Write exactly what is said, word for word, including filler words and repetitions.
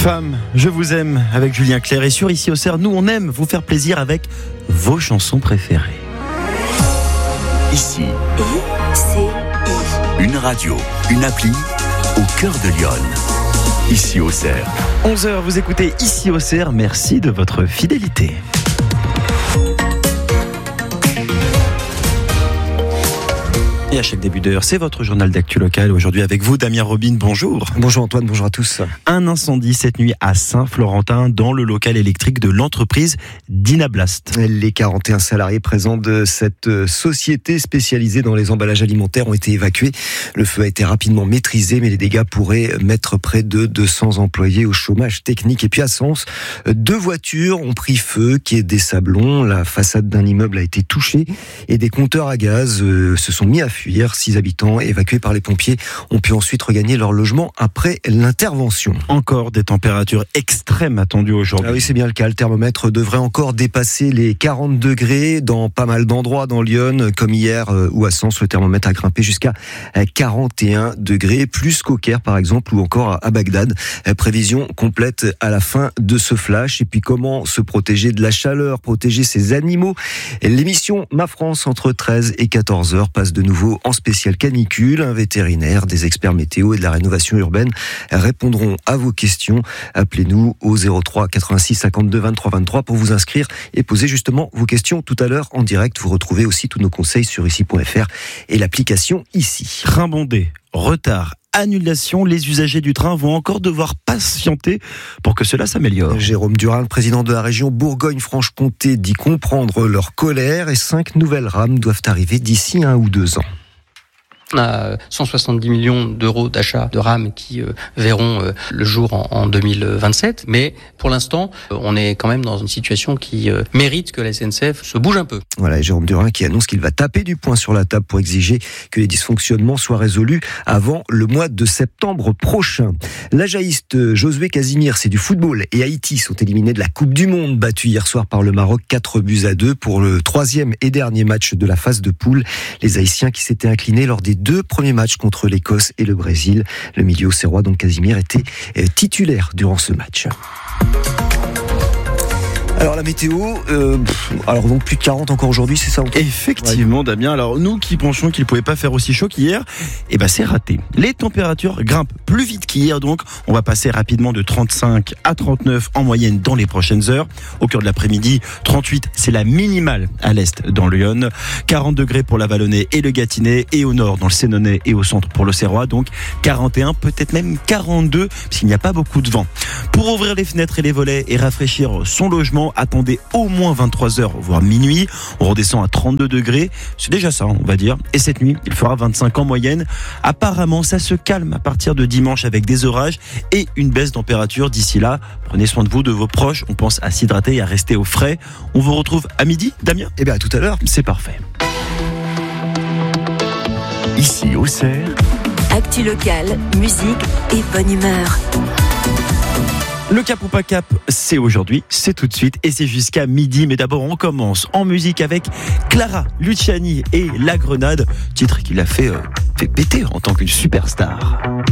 Femme, je vous aime avec Julien Clerc. Et sur Ici Auxerre, nous on aime vous faire plaisir avec vos chansons préférées. Ici, I, C, I. une radio, une appli au cœur de Lyon. Ici Auxerre. onze heures, vous écoutez Ici Auxerre. Merci de votre fidélité. Et à chaque début d'heure, c'est votre journal d'actu local. Aujourd'hui avec vous, Damien Robin, bonjour. Bonjour Antoine, bonjour à tous. Un incendie cette nuit à Saint-Florentin dans le local électrique de l'entreprise Dynablast. Les quarante et un salariés présents de cette société spécialisée dans les emballages alimentaires ont été évacués. Le feu a été rapidement maîtrisé, mais les dégâts pourraient mettre près de deux cents employés au chômage technique. Et puis à Sens, deux voitures ont pris feu, quai des Sablons. La façade d'un immeuble a été touchée et des compteurs à gaz euh, se sont mis à fuir. Six habitants évacués par les pompiers ont pu ensuite regagner leur logement après l'intervention. Encore des températures extrêmes attendues aujourd'hui. Ah oui, c'est bien le cas. Le thermomètre devrait encore dépasser les quarante degrés dans pas mal d'endroits dans Lyon, comme hier ou à Sens. Le thermomètre a grimpé jusqu'à quarante et un degrés, plus qu'au Caire par exemple, ou encore à Bagdad. Prévision complète à la fin de ce flash. Et puis comment se protéger de la chaleur, protéger ses animaux. L'émission Ma France entre treize et quatorze heures passe de nouveau en spécial canicule. Un vétérinaire, des experts météo et de la rénovation urbaine répondront à vos questions. Appelez-nous au zéro trois quatre-vingt-six cinquante-deux vingt-trois vingt-trois pour vous inscrire et poser justement vos questions tout à l'heure en direct. Vous retrouvez aussi tous nos conseils sur ici point f r et l'application Ici. Train bondé, retard, annulation, les usagers du train vont encore devoir patienter pour que cela s'améliore. Jérôme Durin, le président de la région Bourgogne-Franche-Comté, dit comprendre leur colère et cinq nouvelles rames doivent arriver d'ici un ou deux ans. On a cent soixante-dix millions d'euros d'achat de rames qui euh, verront euh, le jour en, en deux mille vingt-sept. Mais pour l'instant, euh, on est quand même dans une situation qui euh, mérite que la S N C F se bouge un peu. Voilà, et Jérôme Durin qui annonce qu'il va taper du poing sur la table pour exiger que les dysfonctionnements soient résolus avant le mois de septembre prochain. L'Ajaïste Josué Casimir, c'est du football, et Haïti sont éliminés de la Coupe du Monde, battus hier soir par le Maroc quatre buts à deux pour le troisième et dernier match de la phase de poule. Les Haïtiens qui s'étaient inclinés lors des deux premiers matchs contre l'Écosse et le Brésil. Le milieu auxerrois, donc Casimir, était titulaire durant ce match. Alors la météo, euh, alors donc plus de quarante encore aujourd'hui, c'est ça? Effectivement, ouais. Damien. Alors nous qui pensions qu'il ne pouvait pas faire aussi chaud qu'hier, eh ben c'est raté. Les températures grimpent plus vite qu'hier, donc on va passer rapidement de trente-cinq à trente-neuf en moyenne dans les prochaines heures. Au cœur de l'après-midi, trente-huit, c'est la minimale à l'est dans le Lyon, quarante degrés pour la Vallonnais et le Gâtinais, et au nord dans le Sénonnais et au centre pour l'Auxerrois, donc quarante et un, peut-être même quarante-deux, parce qu'il n'y a pas beaucoup de vent. Pour ouvrir les fenêtres et les volets et rafraîchir son logement, attendez au moins vingt-trois heures, voire minuit. On redescend à trente-deux degrés. C'est déjà ça, on va dire. Et cette nuit, il fera vingt-cinq en moyenne. Apparemment, ça se calme à partir de dimanche avec des orages et une baisse de température d'ici là. Prenez soin de vous, de vos proches. On pense à s'hydrater et à rester au frais. On vous retrouve à midi, Damien? Eh bien, à tout à l'heure. C'est parfait. Ici Auxerre. Actu locale, musique et bonne humeur. Le Cap ou pas Cap, c'est aujourd'hui, c'est tout de suite et c'est jusqu'à midi. Mais d'abord, on commence en musique avec Clara Luciani et La Grenade, titre qui l'a fait, euh, fait péter en tant qu'une superstar.